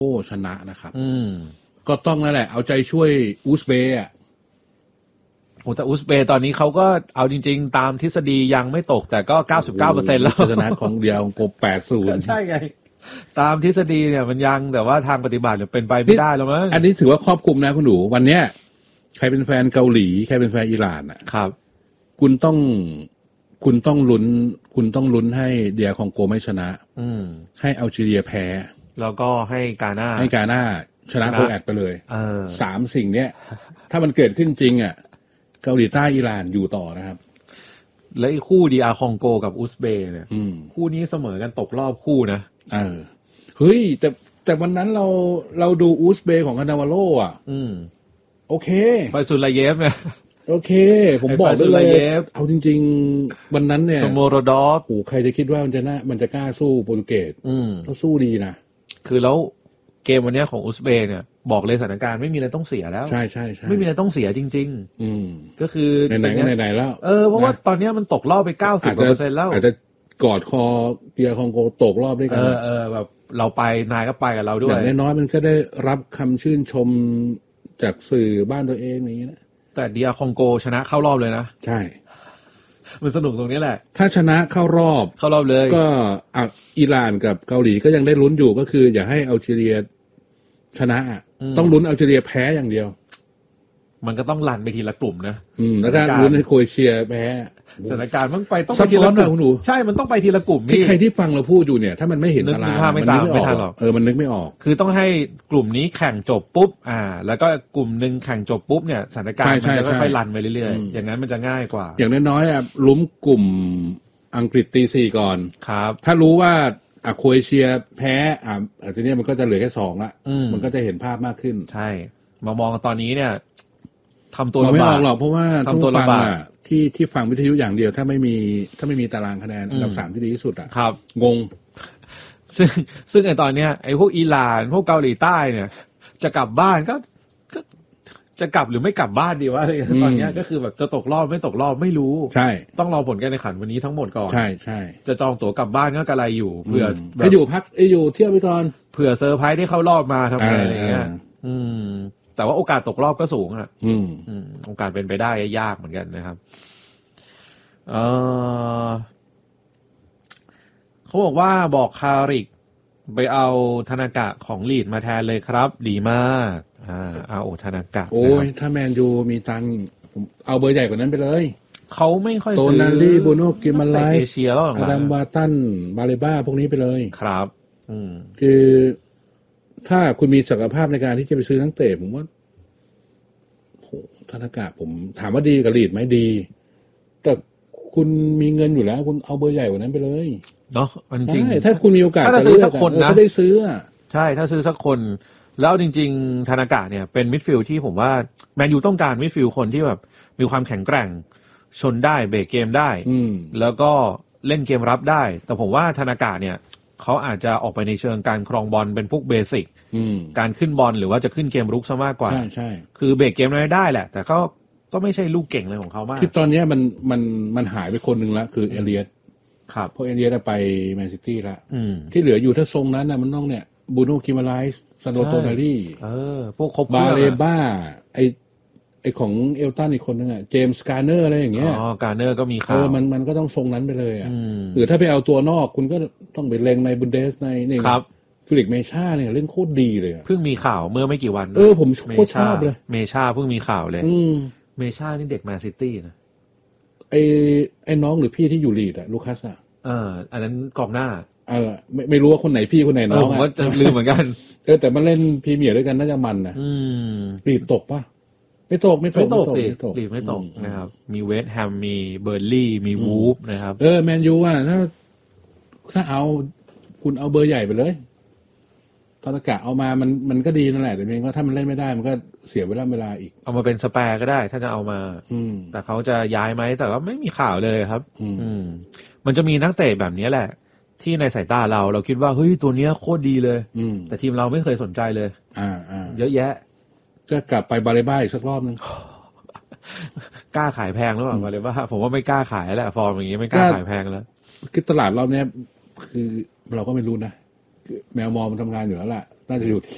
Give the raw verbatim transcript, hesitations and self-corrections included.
โอ้ชนะนะครับอืมก็ต้องนั่นแหละเอาใจช่วยอุซเบย์อ่ะโอ้แต่อุซเบย์ตอนนี้เขาก็เอาจริงๆตามทฤษฎียังไม่ตกแต่ก็ เก้าสิบเก้าเปอร์เซ็นต์ แล้วชนะของเดียวของโกแปดศูนย์ใช่ไงตามทฤษฎีเนี่ยมันยังแต่ว่าทางปฏิบัติเนี่ยเป็นไปไม่ได้แล้วมั้งอันนี้ถือว่าครอบคลุมนะคุณหนูวันเนี้ยใครเป็นแฟนเกาหลีใครเป็นแฟนอิหร่านอ่ะครับคุณต้องคุณต้องลุ้นคุณต้องลุ้นให้เดียคองโกไม่ชนะอืมให้อัลจีเรียแพ้แล้วก็ให้กาน่าให้กาน่าชนะโคแอดไปเลยเออสามสิ่งเนี้ยถ้ามันเกิดขึ้นจริงอ่ะเกาหลีใต้อิหร่านอยู่ต่อนะครับแล้วไอ้คู่ดีอาร์คองโกกับอุซเบย์เนี่ยคู่นี้เสมอกันตกรอบคู่นะเออเฮ้ยแต่แต่วันนั้นเราเราดูอุซเบย์ของคานาวาโลอ่ะอืมโอเคไฟซุลาเยฟเนี่ยโอเคผมบอกได้เลยเอาจริงๆวันนั้นเนี่ยสโมโรดอฟโอ้ใครจะคิดว่ามันจะน่ามันจะกล้าสู้โปรตุเกสอืมเขาสู้ดีนะคือแล้วเกมวันนี้ของอุซเบย์เนี่ยบอกเลยสถานการณ์ไม่มีอะไรต้องเสียแล้วใช่ใช่ใช่ไม่มีอะไรต้องเสียจริงๆอืมก็คือไหนๆก็ไหนๆแล้วเออเพราะว่าตอนนี้มันตกรอบไปเก้าสิบเปอร์เซ็นต์แล้วอาจจะกอดคอเดียคองโกตกรอบด้วยกันเออเออแบบเราไปนายก็ไปกับเราด้วยอย่างน้อยๆมันก็ได้รับคำชื่นชมจากสื่อบ้านตัวเองอย่างนี้นะแต่เดียคองโกชนะเข้ารอบเลยนะใช่มันสนุกตรงนี้แหละถ้าชนะเข้ารอบเข้ารอบเลยก็อ่ะอิหร่านกับเกาหลีก็ยังได้ลุ้นอยู่ก็คืออย่าให้อัลจีเรียชนะต้องลุ้นอัลจีเรียแพ้อย่างเดียวมันก็ต้องลันไปทีละกลุ่มนะอืมแล้วก็ลุ้นให้โครเอเชียแพ้สถานการณ์มันไปต้องไปทีละกลุ่มใช่มันต้องไปทีละกลุ่มที่ใครที่ฟังเราพูดอยู่เนี่ยถ้ามันไม่เห็นตารางมันนึกไม่ออกเออมันนึกไม่ออกคือต้องให้กลุ่มนี้แข่งจบปุ๊บอ่าแล้วก็กลุ่มนึงแข่งจบปุ๊บเนี่ยสถานการณ์มันจะค่อยๆลันไปเรื่อยๆอย่างนั้นมันจะง่ายกว่าอย่างน้อยๆอ่ะลุ้มกลุ่มอังกฤษตีสี่ก่อนครับถ้ารู้ว่าอ่ะโครเอเชียแพ้อ่ะทีนี้มันก็จะเหลือแค่สองละมันก็จะเห็นภาพมากขึ้นใช่มามองตอนนี้เนี่ยทำตัวลำบากไม่ออกหรอกเพราะว่าทำตัวลำบากที่ที่ฟังวิทยุอย่างเดียวถ้าไม่มีถ้าไม่มีตารางคะแนนอันดับสามที่ดีที่สุดอ่ะครับงงซึ่งซึ่งไอตอนเนี้ยไอพวกอิหร่านพวกเกาหลีใต้เนี่ยจะกลับบ้านก็ก็จะกลับหรือไม่กลับบ้านดีวะตอนเนี้ยก็คือแบบจะตกรอบไม่ตกรอบไม่รู้ใช่ต้องรอผลการแข่งขันวันนี้ทั้งหมดก่อนใช่ใช่จะจองตั๋วกลับบ้านก็กระไรอยู่เผื่อจะอยู่พักอยู่เที่ยวไปก่อนเผื่อเซอร์ไพรส์ได้เข้ารอบมาทำไงอะไรเงี้ยอืมแต่ว่าโอกาสตกรอบก็สูงอ่ะอืมอืมโอกาสเป็นไปได้ยากเหมือนกันนะครับเออเขาบอกว่าบอกคาริกไปเอาธนากะของลีดมาแทนเลยครับดีมากอ่าเอาธนากะโอ้ยถ้าแมนยูมีตังค์ผมเอาเบอร์ใหญ่กว่านั้นไปเลยเขาไม่ค่อยซื้อโตนาลีบูโน่กิมาไลเอเชียแล้วอาดัมวาตันบาเลบ้าพวกนี้ไปเลยครับอืมคือถ้าคุณมีศักยภาพในการที่จะไปซื้อนักเตะผมว่าโหธนากะผมถามว่าดีกับลีดไหมดีแต่คุณมีเงินอยู่แล้วคุณเอาเบอร์ใหญ่กว่านั้นไปเลยเนาะจริงถ้าคุณมีโอกาสถ้าซื้อสักคนนะก็ได้ซื้อใช่ถ้าซื้อสักคนแล้วจริงๆธนากะเนี่ยเป็นมิดฟิลด์ที่ผมว่าแมนยูต้องการมิดฟิลด์คนที่แบบมีความแข็งแกร่งชนได้เบรกเกมได้แล้วก็เล่นเกมรับได้แต่ผมว่าธนากะเนี่ยเขาอาจจะออกไปในเชิงการครองบอลเป็นพวกเบสิกการขึ้นบอลหรือว่าจะขึ้นเกมรุกซะมากกว่าใช่ใช่คือเบรกเกมได้ได้แหละแต่ก็ก็ไม่ใช่ลูกเก่งเลยของเขามากคือตอนนี้มันมันมันหายไปคนหนึ่งแล้วคือเอเลียตครับเพราะเอเลียตไปแมนซิตี้แล้วที่เหลืออยู่ถ้าทรงนั้นนะมันต้องเนี่ยบูโน่กิมาไลส์ซานโดโตนารีเออพวกครบบาเลบ้าไอไอของเอลตันอีกคนนึงอ่ะเจมส์การ์เนอร์อะไรอย่างเงี้ยอ๋อการ์เนอร์ก็มีข่าวเออมันมันก็ต้องทรงนั้นไปเลยอ่ะหรือถ้าไปเอาตัวนอกคุณก็ต้องไปเล็งในบุนเดสในนี่ครับฟิลิกเมชาเนี่ยเล่นโคตรดีเลยเพิ่งมีข่าวเมื่อไม่กี่วันเออผมโคตรชอบเลยเมชาเพิ่งมีข่าวเลยเมชานี่เด็กแมนซิตี้นะไอไอ้น้องหรือพี่ที่อยู่ลีดอะลูคัสอะเอออันนั้นกองหน้าเออไม่ไม่รู้ว่าคนไหนพี่คนไหนน้องผมว่าจะลืมเหมือนกันเออแต่มาเล่นพรีเมียร์ด้วยกันน่าจะมันนะลีดตกปะไม่ตกไม่ตกไม่ตกสิลีดไม่ตกนะครับมีเวสต์แฮมมีเบอร์ลี่มีวูฟนะครับเออแมนยูอ่ะถ้าถ้าเอาคุณเอาเบอร์ใหญ่ไปเลยตอนอากาศเอามามันมันก็ดีนั่นแหละแต่เพียงว่าถ้ามันเล่นไม่ได้มันก็เสียเวลาเวลาอีกเอามาเป็นสแปร์ก็ได้ถ้าจะเอามาแต่เขาจะย้ายไหมแต่ก็ไม่มีข่าวเลยครับอืมมันจะมีนักเตะแบบนี้แหละที่ในสายตาเราเราคิดว่าเฮ้ยตัวเนี้ยโคตรดีเลยแต่ทีมเราไม่เคยสนใจเลยอ่าอ่าเยอะแยะก็กลับไปบาเลบ้าอีกสักรอบนึงกล้าขายแพงหรือเปล่าบาเลบ้าผมว่าไม่กล้าขายแล้วฟอร์มอย่างงี้ไม่กล้าขายแพงแล้วคือตลาดรอบนี้คือเราก็ไม่รู้นะแมวมองมันทำงานอยู่แล้วแหละน่าจะอยู่ที่